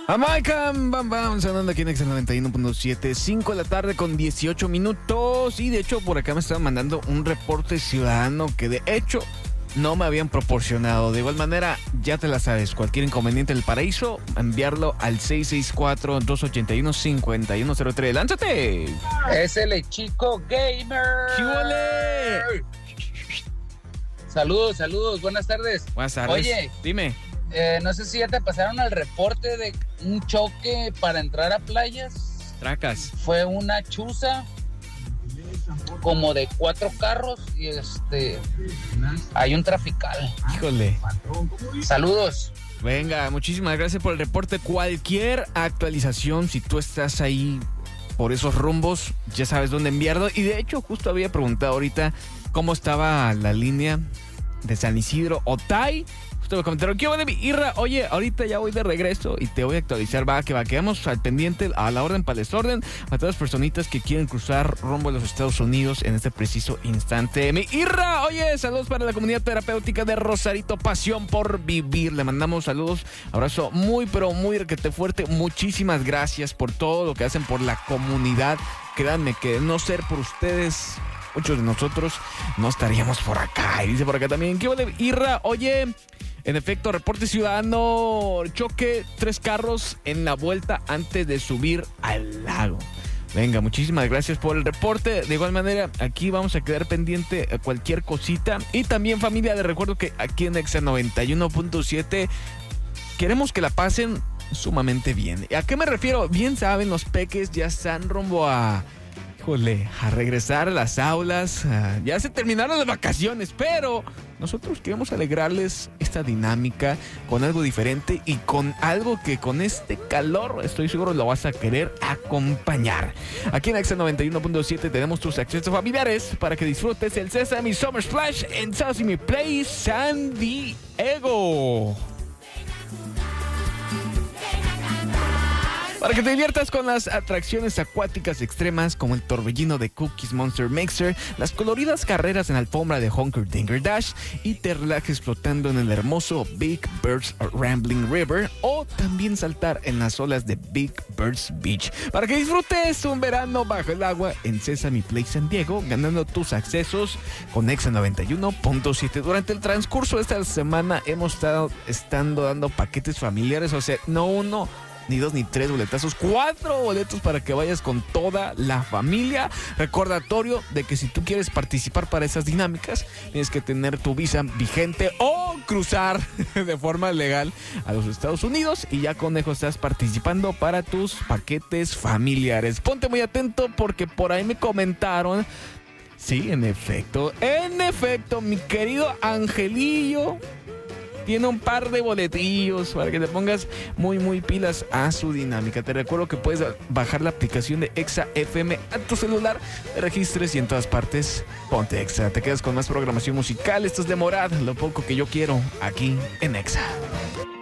Jamaica, bam, bam, sonando aquí en Excel 91.7, 5 de la tarde con 18 minutos. Y de hecho, por acá me estaban mandando un reporte ciudadano que de hecho no me habían proporcionado. De igual manera, ya te la sabes, cualquier inconveniente del paraíso, enviarlo al 664-281-5103. ¡Lánzate! Es el chico gamer. ¡Qué ole! Saludos, buenas tardes. Buenas tardes. Oye, dime. No sé si ya te pasaron el reporte de un choque para entrar a playas. Tracas. Fue una chuza como de 4 carros y hay un trafical. Híjole. Saludos. Venga, muchísimas gracias por el reporte. Cualquier actualización, si tú estás ahí por esos rumbos, ya sabes dónde enviarlo. Y de hecho, justo había preguntado ahorita cómo estaba la línea de San Isidro Otay. Justo me comentaron, ¿qué onda, Irra? Oye, ahorita ya voy de regreso y te voy a actualizar. Va, que quedamos al pendiente, a la orden para el desorden, a todas las personitas que quieren cruzar rumbo a los Estados Unidos en este preciso instante. Mi Irra, oye, saludos para la comunidad terapéutica de Rosarito, pasión por vivir. Le mandamos saludos, abrazo muy, pero muy requete fuerte. Muchísimas gracias por todo lo que hacen por la comunidad. Créanme que de no ser por ustedes, muchos de nosotros no estaríamos por acá. Y dice por acá también, ¿qué onda, Irra? Oye, en efecto, reporte ciudadano, choque 3 carros en la vuelta antes de subir al lago. Venga, muchísimas gracias por el reporte. De igual manera, aquí vamos a quedar pendiente a cualquier cosita. Y también, familia, les recuerdo que aquí en Exa 91.7 queremos que la pasen sumamente bien. ¿A qué me refiero? Bien saben, los peques ya están rumbo a regresar a las aulas. Ya se terminaron las vacaciones, pero nosotros queremos alegrarles esta dinámica con algo diferente y con algo que con este calor estoy seguro lo vas a querer acompañar. Aquí en Exa 91.7 tenemos tus accesos familiares para que disfrutes el Sesame Summer Splash en Sesame Place San Diego. Para que te diviertas con las atracciones acuáticas extremas como el torbellino de Cookies Monster Mixer, las coloridas carreras en alfombra de Honker Dinker Dash y te relajes flotando en el hermoso Big Bird's Rambling River o también saltar en las olas de Big Bird's Beach. Para que disfrutes un verano bajo el agua en Sesame Place San Diego, ganando tus accesos con Exa 91.7. Durante el transcurso de esta semana hemos estado dando paquetes familiares, o sea, no uno, ni 2 ni 3 boletazos, 4 boletos para que vayas con toda la familia. Recordatorio de que si tú quieres participar para esas dinámicas, tienes que tener tu visa vigente o cruzar de forma legal a los Estados Unidos y ya con eso estás participando para tus paquetes familiares. Ponte muy atento porque por ahí me comentaron. Sí, en efecto, mi querido Angelillo tiene un par de boletillos para que te pongas muy pilas a su dinámica. Te recuerdo que puedes bajar la aplicación de Exa FM a tu celular, te registres y en todas partes ponte Exa. Te quedas con más programación musical. Esto es de Morad, lo poco que yo quiero aquí en Exa.